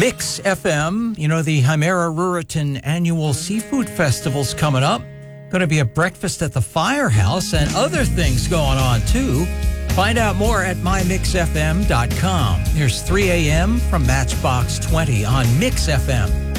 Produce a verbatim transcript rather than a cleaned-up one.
Mix F M, you know, the Hymera Ruritan Annual Seafood Festival's coming up. Going to be a breakfast at the Firehouse and other things going on, too. Find out more at my mix f m dot com. Here's three a.m. from Matchbox twenty on Mix F M.